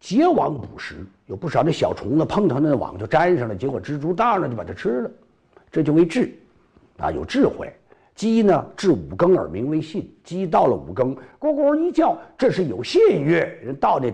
结网捕食，有不少的小虫子碰到那网就粘上了，结果蜘蛛到呢就把它吃了，这就为智，啊，有智慧。鸡呢至五更耳鸣为信，鸡到了五更，咕咕一叫，这是有信誉，人到那